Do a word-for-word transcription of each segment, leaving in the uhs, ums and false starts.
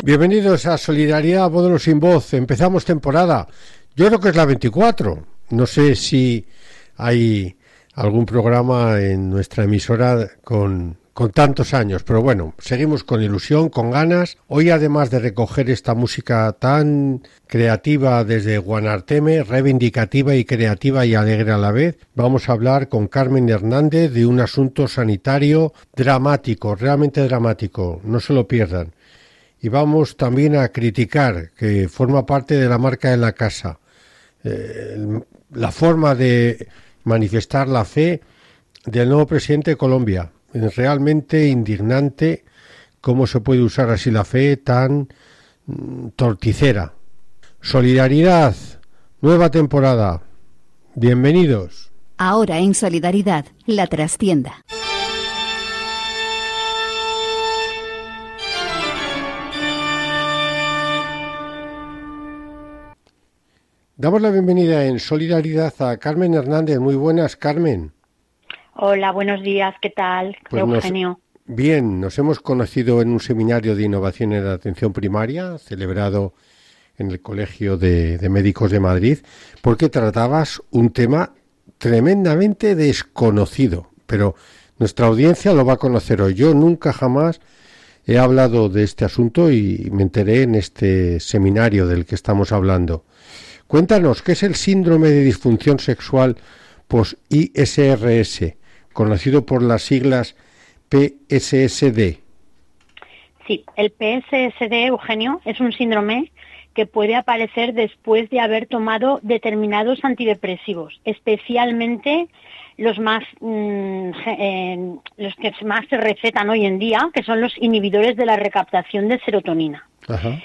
Bienvenidos a Solidaridad Módulo Sin Voz. Empezamos temporada. Yo creo que es la veinticuatro. No sé si hay algún programa en nuestra emisora con, con tantos años, pero bueno, seguimos con ilusión, con ganas. Hoy, además de recoger esta música tan creativa desde Guanarteme, reivindicativa y creativa y alegre a la vez, vamos a hablar con Carmen Hernández de un asunto sanitario dramático, realmente dramático. No se lo pierdan. Y vamos también a criticar, que forma parte de la marca de la casa, eh, la forma de manifestar la fe del nuevo presidente de Colombia. Es realmente indignante cómo se puede usar así la fe tan mm, torticera. Solidaridad, nueva temporada. Bienvenidos. Ahora en Solidaridad, la trastienda. Damos la bienvenida en Solidaridad a Carmen Hernández. Muy buenas, Carmen. Hola, buenos días. ¿Qué tal, pues Eugenio? Nos, bien, nos hemos conocido en un seminario de innovación en la atención primaria, celebrado en el Colegio de, de Médicos de Madrid, porque tratabas un tema tremendamente desconocido, pero nuestra audiencia lo va a conocer hoy. Yo nunca jamás he hablado de este asunto y me enteré en este seminario del que estamos hablando. Cuéntanos, ¿qué es el síndrome de disfunción sexual post-I S R S, conocido por las siglas P S S D? Sí, el P S S D, Eugenio, es un síndrome que puede aparecer después de haber tomado determinados antidepresivos, especialmente los más mmm, eh, los que más se recetan hoy en día, que son los inhibidores de la recaptación de serotonina. Ajá.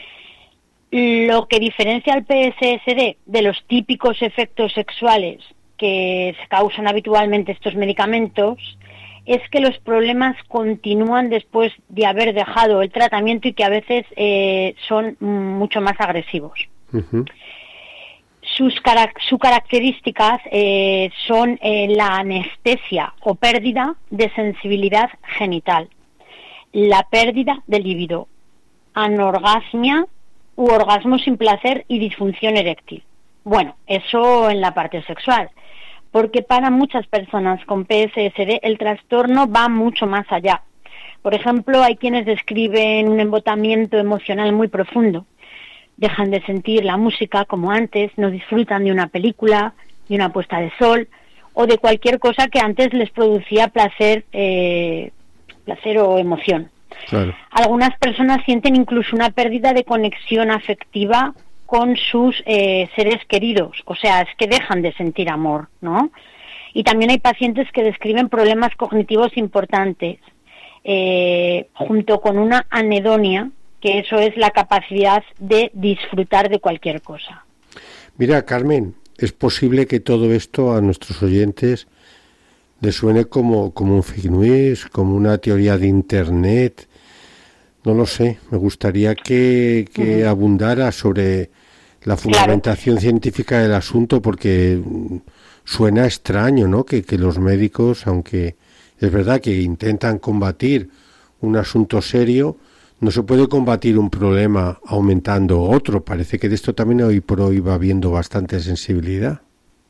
Lo que diferencia al P S S D de los típicos efectos sexuales que causan habitualmente estos medicamentos es que los problemas continúan después de haber dejado el tratamiento y que a veces eh, son mucho más agresivos. Uh-huh. Sus, carac- sus características eh, son eh, la anestesia o pérdida de sensibilidad genital, la pérdida de libido, anorgasmia u orgasmo sin placer y disfunción eréctil. Bueno, eso en la parte sexual, porque para muchas personas con P S S D el trastorno va mucho más allá. Por ejemplo, hay quienes describen un embotamiento emocional muy profundo. Dejan de sentir la música como antes, no disfrutan de una película, de una puesta de sol o de cualquier cosa que antes les producía placer, eh, placer o emoción. Claro. Algunas personas sienten incluso una pérdida de conexión afectiva con sus eh, seres queridos, o sea, es que dejan de sentir amor, ¿no? Y también hay pacientes que describen problemas cognitivos importantes, eh, junto con una anedonia, que eso es la capacidad de disfrutar de cualquier cosa. Mira, Carmen, es posible que todo esto a nuestros oyentes les suene como, como un fake news, como una teoría de Internet. No lo sé, me gustaría que, que uh-huh. abundara sobre la fundamentación claro. científica del asunto, porque suena extraño, ¿no? Que, que los médicos, aunque es verdad que intentan combatir un asunto serio, no se puede combatir un problema aumentando otro. Parece que de esto también hoy por hoy va habiendo bastante sensibilidad.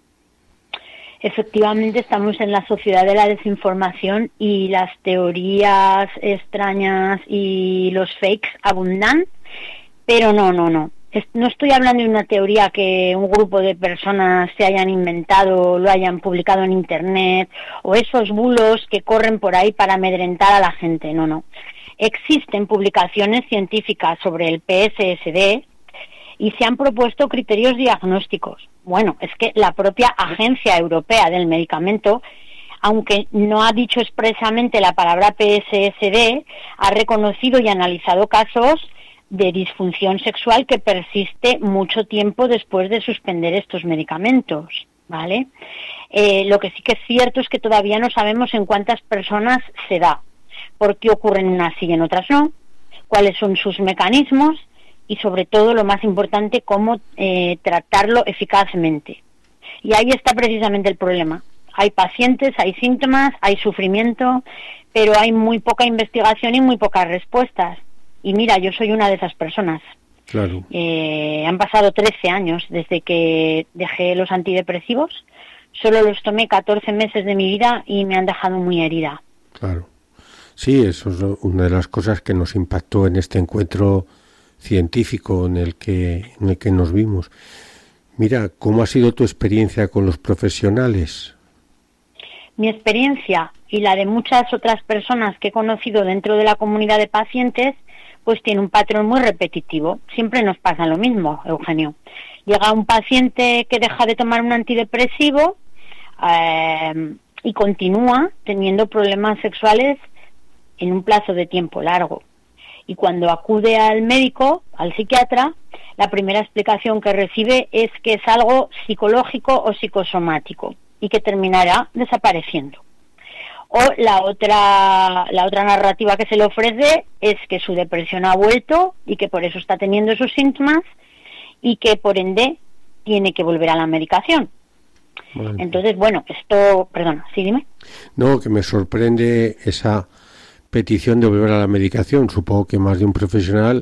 Efectivamente, estamos en la sociedad de la desinformación y las teorías extrañas y los fakes abundan, pero no, no, no. No estoy hablando de una teoría que un grupo de personas se hayan inventado, lo hayan publicado en Internet, o esos bulos que corren por ahí para amedrentar a la gente, no, no. Existen publicaciones científicas sobre el P S S D y se han propuesto criterios diagnósticos. Bueno, es que la propia Agencia Europea del Medicamento, aunque no ha dicho expresamente la palabra P S S D, ha reconocido y analizado casos de disfunción sexual que persiste mucho tiempo después de suspender estos medicamentos, ¿vale? Eh, lo que sí que es cierto es que todavía no sabemos en cuántas personas se da, por qué ocurren unas sí y en otras no, cuáles son sus mecanismos y sobre todo, lo más importante, cómo eh, tratarlo eficazmente. Y ahí está precisamente el problema. Hay pacientes, hay síntomas, hay sufrimiento, pero hay muy poca investigación y muy pocas respuestas. Y mira, yo soy una de esas personas. Claro. Eh, han pasado trece años desde que dejé los antidepresivos. Solo los tomé catorce meses de mi vida y me han dejado muy herida. Claro. Sí, eso es una de las cosas que nos impactó en este encuentro científico en el que, en el que nos vimos. Mira, ¿cómo ha sido tu experiencia con los profesionales? Mi experiencia y la de muchas otras personas que he conocido dentro de la comunidad de pacientes, pues tiene un patrón muy repetitivo. Siempre nos pasa lo mismo, Eugenio. Llega un paciente que deja de tomar un antidepresivo eh, y continúa teniendo problemas sexuales en un plazo de tiempo largo. Y cuando acude al médico, al psiquiatra, la primera explicación que recibe es que es algo psicológico o psicosomático y que terminará desapareciendo. O la otra, la otra narrativa que se le ofrece es que su depresión ha vuelto y que por eso está teniendo esos síntomas y que por ende tiene que volver a la medicación. Bueno. Entonces, bueno, esto, perdona, sí, dime. No, que me sorprende esa petición de volver a la medicación. Supongo que más de un profesional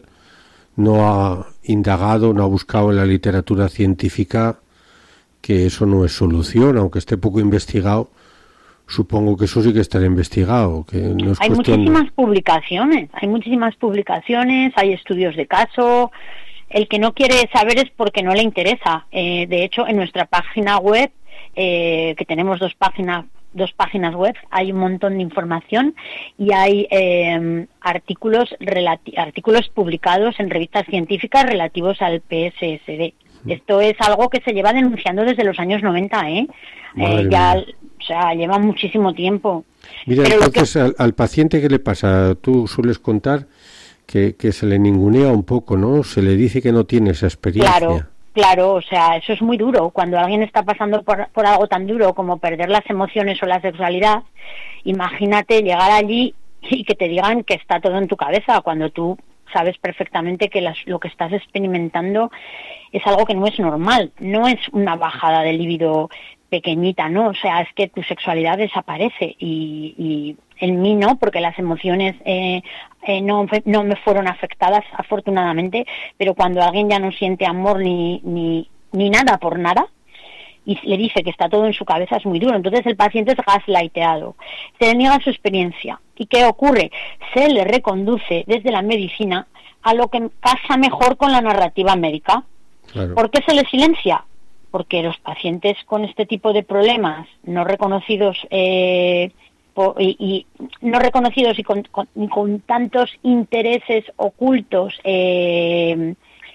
no ha indagado, no ha buscado en la literatura científica que eso no es solución, aunque esté poco investigado. Supongo que eso sí que estará investigado. Que no es hay cuestión... muchísimas publicaciones, hay muchísimas publicaciones, hay estudios de caso. El que no quiere saber es porque no le interesa. Eh, de hecho, en nuestra página web, eh, que tenemos dos páginas dos páginas web, hay un montón de información y hay eh, artículos relati- artículos publicados en revistas científicas relativos al P S S D. Mm. Esto es algo que se lleva denunciando desde los años noventa, ¿eh? eh ya, o sea, lleva muchísimo tiempo. Mira, Pero entonces que... al, al paciente, ¿qué le pasa? Tú sueles contar que, que se le ningunea un poco, ¿no? Se le dice que no tiene esa experiencia. Claro. Claro, o sea, eso es muy duro. Cuando alguien está pasando por, por algo tan duro como perder las emociones o la sexualidad, imagínate llegar allí y que te digan que está todo en tu cabeza, cuando tú sabes perfectamente que las, lo que estás experimentando es algo que no es normal, no es una bajada de libido pequeñita, ¿no? O sea, es que tu sexualidad desaparece y, y en mí no, porque las emociones eh, eh, no, no me fueron afectadas, afortunadamente, pero cuando alguien ya no siente amor ni, ni, ni nada por nada y le dice que está todo en su cabeza, es muy duro. Entonces el paciente es gaslighteado, se le niega su experiencia. ¿Y qué ocurre? Se le reconduce desde la medicina a lo que casa mejor con la narrativa médica. Claro. ¿Por qué se le silencia? Porque los pacientes con este tipo de problemas no reconocidos eh, po, y, y no reconocidos y con, con, con tantos intereses ocultos eh,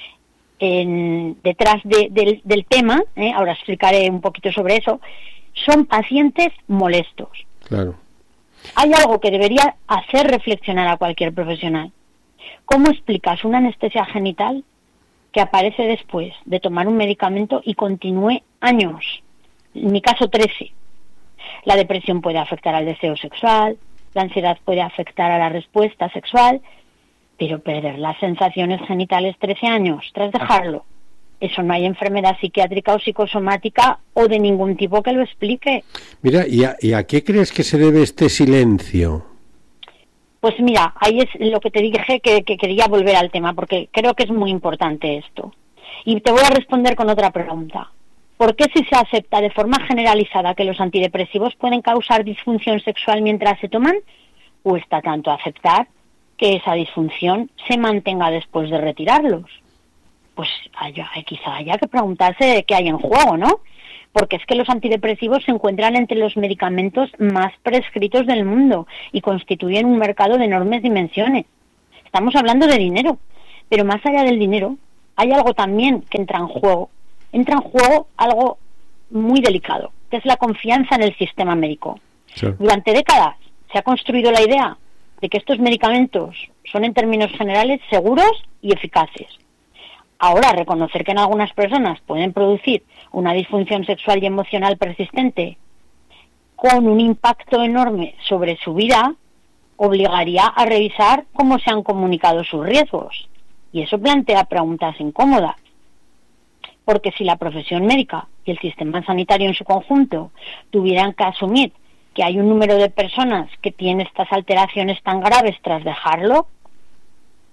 en, detrás de, del, del tema, eh, ahora explicaré un poquito sobre eso, son pacientes molestos. Claro. Hay algo que debería hacer reflexionar a cualquier profesional. ¿Cómo explicas una anestesia genital que aparece después de tomar un medicamento y continúe años? En mi caso, trece. La depresión puede afectar al deseo sexual, la ansiedad puede afectar a la respuesta sexual, pero perder las sensaciones genitales trece años tras dejarlo, eso no hay enfermedad psiquiátrica o psicosomática o de ningún tipo que lo explique. Mira, ¿y a, y a qué crees que se debe este silencio? Pues mira, ahí es lo que te dije que, que quería volver al tema, porque creo que es muy importante esto. Y te voy a responder con otra pregunta. ¿Por qué si se acepta de forma generalizada que los antidepresivos pueden causar disfunción sexual mientras se toman, cuesta tanto aceptar que esa disfunción se mantenga después de retirarlos? Pues haya, quizá haya que preguntarse qué hay en juego, ¿no? Porque es que los antidepresivos se encuentran entre los medicamentos más prescritos del mundo y constituyen un mercado de enormes dimensiones. Estamos hablando de dinero, pero más allá del dinero hay algo también que entra en juego. Entra en juego algo muy delicado, que es la confianza en el sistema médico. Sí. Durante décadas se ha construido la idea de que estos medicamentos son en términos generales seguros y eficaces. Ahora, reconocer que en algunas personas pueden producir una disfunción sexual y emocional persistente con un impacto enorme sobre su vida, obligaría a revisar cómo se han comunicado sus riesgos. Y eso plantea preguntas incómodas. Porque si la profesión médica y el sistema sanitario en su conjunto tuvieran que asumir que hay un número de personas que tienen estas alteraciones tan graves tras dejarlo,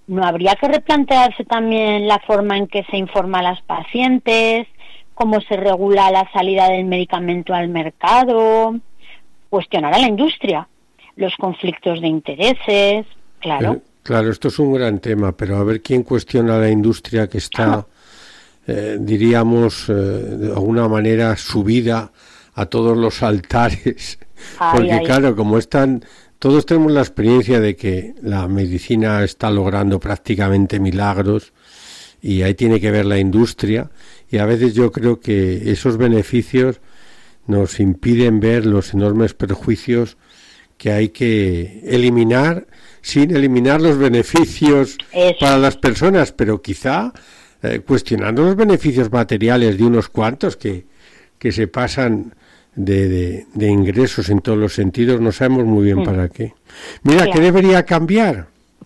¿no habría que replantearse también la forma en que se informa a las pacientes, cómo se regula la salida del medicamento al mercado, cuestionar a la industria, los conflictos de intereses, claro? Eh, claro, esto es un gran tema, pero a ver quién cuestiona a la industria que está, eh, diríamos, eh, de alguna manera subida a todos los altares, ay, porque ay. claro, como están... Todos tenemos la experiencia de que la medicina está logrando prácticamente milagros y ahí tiene que ver la industria, y a veces yo creo que esos beneficios nos impiden ver los enormes perjuicios que hay que eliminar sin eliminar los beneficios Eso. para las personas, pero quizá eh, cuestionando los beneficios materiales de unos cuantos que, que se pasan De, de, de ingresos en todos los sentidos, no sabemos muy bien mm. para qué. Mira, claro. ¿Qué debería cambiar?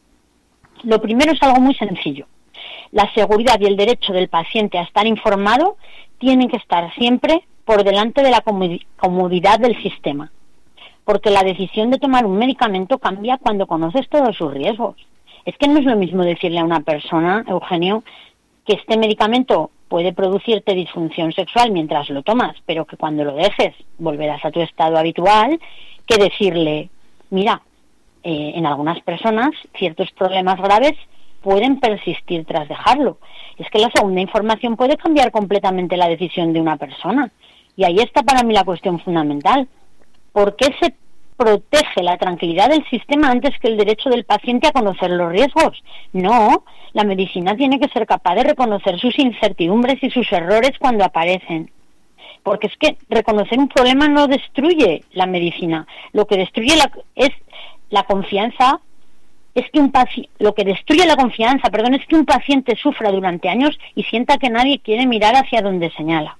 Lo primero es algo muy sencillo. La seguridad y el derecho del paciente a estar informado tienen que estar siempre por delante de la comodidad del sistema, porque la decisión de tomar un medicamento cambia cuando conoces todos sus riesgos. Es que no es lo mismo decirle a una persona, Eugenio, que este medicamento puede producirte disfunción sexual mientras lo tomas, pero que cuando lo dejes volverás a tu estado habitual, que decirle, mira, eh, en algunas personas ciertos problemas graves pueden persistir tras dejarlo. Es que la segunda información puede cambiar completamente la decisión de una persona. Y ahí está para mí la cuestión fundamental. ¿Por qué se protege la tranquilidad del sistema antes que el derecho del paciente a conocer los riesgos? No, la medicina tiene que ser capaz de reconocer sus incertidumbres y sus errores cuando aparecen. Porque es que reconocer un problema no destruye la medicina. Lo que destruye la, es la confianza, es que un paci- lo que destruye la confianza, perdón, es que un paciente sufra durante años y sienta que nadie quiere mirar hacia donde señala.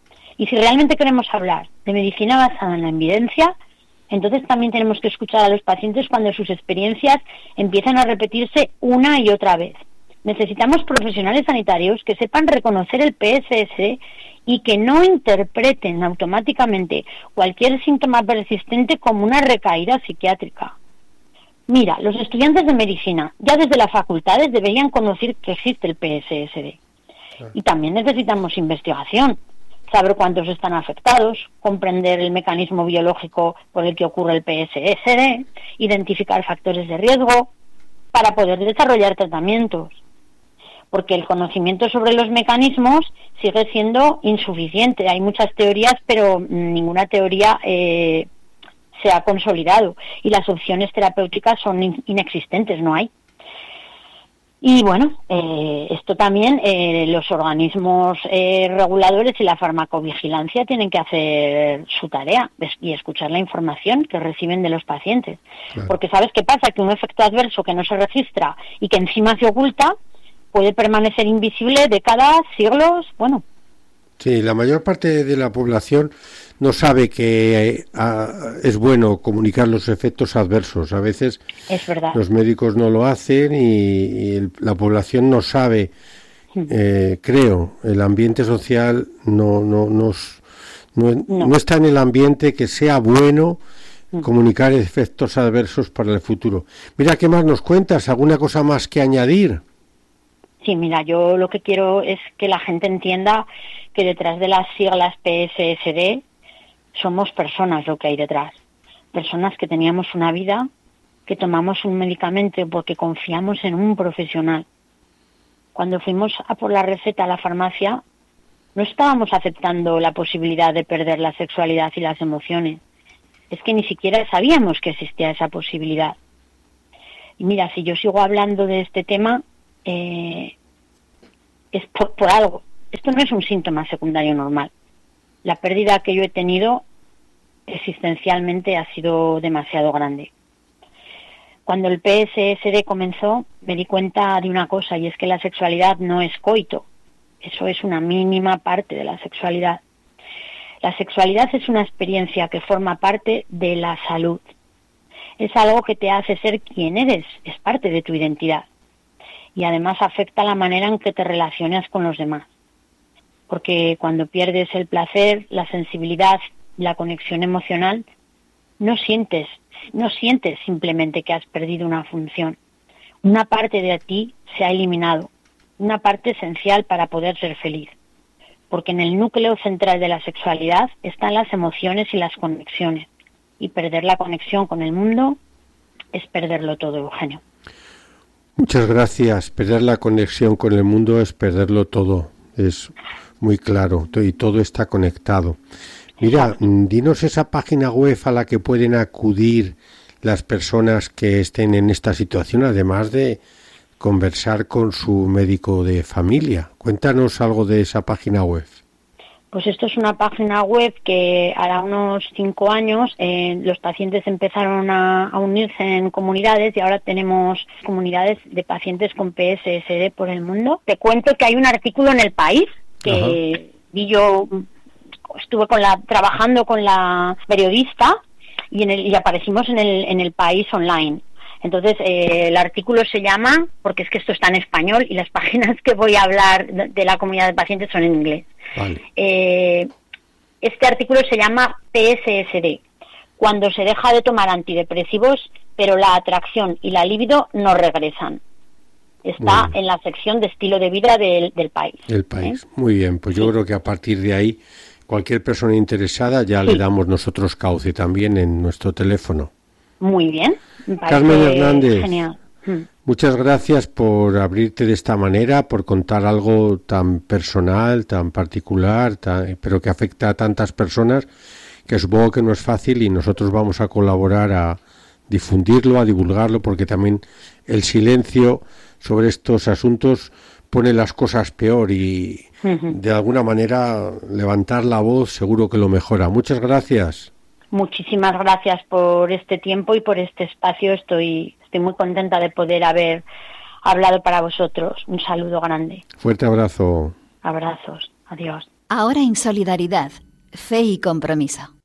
Y si realmente queremos hablar de medicina basada en la evidencia, entonces también tenemos que escuchar a los pacientes cuando sus experiencias empiezan a repetirse una y otra vez. Necesitamos profesionales sanitarios que sepan reconocer el P S S y que no interpreten automáticamente cualquier síntoma persistente como una recaída psiquiátrica. Mira, los estudiantes de medicina ya desde las facultades deberían conocer que existe el P S S D. Y también necesitamos investigación. Saber cuántos están afectados, comprender el mecanismo biológico por el que ocurre el P S S D, identificar factores de riesgo para poder desarrollar tratamientos. Porque el conocimiento sobre los mecanismos sigue siendo insuficiente. Hay muchas teorías, pero ninguna teoría eh, se ha consolidado. Y las opciones terapéuticas son in- inexistentes, no hay. Y bueno, eh, esto también, eh, los organismos eh, reguladores y la farmacovigilancia tienen que hacer su tarea y escuchar la información que reciben de los pacientes. Claro. Porque ¿sabes qué pasa? Que un efecto adverso que no se registra y que encima se oculta puede permanecer invisible décadas, siglos, bueno. Sí, la mayor parte de la población no sabe que eh, a, es bueno comunicar los efectos adversos. A veces es verdad. Los médicos no lo hacen y, y el, la población no sabe, eh, creo, el ambiente social no, no, nos, no, no. no está en el ambiente que sea bueno comunicar efectos adversos para el futuro. Mira, ¿qué más nos cuentas? ¿Alguna cosa más que añadir? Sí, mira, yo lo que quiero es que la gente entienda que detrás de las siglas P S S D somos personas lo que hay detrás. Personas que teníamos una vida, que tomamos un medicamento porque confiamos en un profesional. Cuando fuimos a por la receta a la farmacia, no estábamos aceptando la posibilidad de perder la sexualidad y las emociones. Es que ni siquiera sabíamos que existía esa posibilidad. Y mira, si yo sigo hablando de este tema, eh, es por, por algo. Esto no es un síntoma secundario normal. La pérdida que yo he tenido existencialmente ha sido demasiado grande. Cuando el P S S D comenzó, me di cuenta de una cosa, y es que la sexualidad no es coito. Eso es una mínima parte de la sexualidad. La sexualidad es una experiencia que forma parte de la salud. Es algo que te hace ser quien eres, es parte de tu identidad. Y además afecta la manera en que te relacionas con los demás. Porque cuando pierdes el placer, la sensibilidad, la conexión emocional, no sientes, no sientes simplemente que has perdido una función. una parte de ti se ha eliminado, una parte esencial para poder ser feliz. Porque en el núcleo central de la sexualidad están las emociones y las conexiones. Y perder la conexión con el mundo es perderlo todo, Eugenio. Muchas gracias. Perder la conexión con el mundo es perderlo todo. Es muy claro y todo está conectado. Mira, dinos esa página web a la que pueden acudir las personas que estén en esta situación, además de conversar con su médico de familia. Cuéntanos algo de esa página web. Pues esto es una página web que hará unos cinco años eh, los pacientes empezaron a, a unirse en comunidades y ahora tenemos comunidades de pacientes con P S S D por el mundo. Te cuento que hay un artículo en El País que Ajá. vi yo, estuve con la trabajando con la periodista y, en el, y aparecimos en el, en el País online. Entonces, eh, el artículo se llama, porque es que esto está en español y las páginas que voy a hablar de, de la comunidad de pacientes son en inglés. Vale. Eh, este artículo se llama P S S D, cuando se deja de tomar antidepresivos, pero la atracción y la libido no regresan. Está en la sección de estilo de vida del, del país. El país, ¿eh? Muy bien, pues yo sí. creo que a partir de ahí, cualquier persona interesada ya sí. le damos nosotros cauce también en nuestro teléfono. Muy bien. Carmen Hernández, genial. Muchas gracias por abrirte de esta manera, por contar algo tan personal, tan particular, tan, pero que afecta a tantas personas, que supongo que no es fácil y nosotros vamos a colaborar a difundirlo, a divulgarlo, porque también el silencio sobre estos asuntos pone las cosas peor y uh-huh. de alguna manera levantar la voz seguro que lo mejora. Muchas gracias. Muchísimas gracias por este tiempo y por este espacio. Estoy, estoy muy contenta de poder haber hablado para vosotros. Un saludo grande. Fuerte abrazo. Abrazos. Adiós. Ahora en Solidaridad, Fe y Compromiso.